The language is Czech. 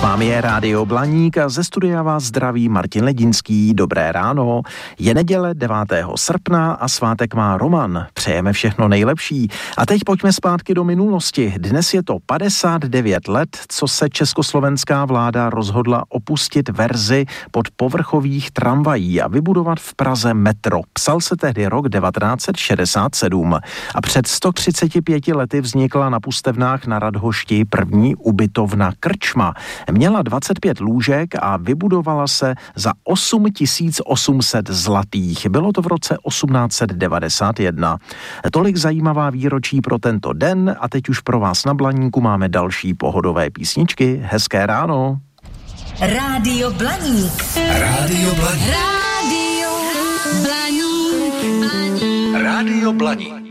vámi je Rádio Blaník a ze studia vás zdraví Martin Ledinský. Dobré ráno. Je neděle 9. srpna a svátek má Roman. Přejeme všechno nejlepší. A teď pojďme zpátky do minulosti. Dnes je to 59 let, co se československá vláda rozhodla opustit verzi podpovrchových tramvají a vybudovat v Praze metro. Psal se tehdy rok 1967 a před 135 lety vznikla na Pustevnách na Radhošti první ubytovna Krčma. Měla 25 lůžek a vybudovala se za 8800 zlatých. Bylo to v roce 1891. Tolik zajímavá výročí pro tento den a teď už pro vás na Blaníku máme další pohodové písničky. Hezké ráno. Rádio Blaník. Rádio Blaník. Rádio Blaník. Rádio Blaník.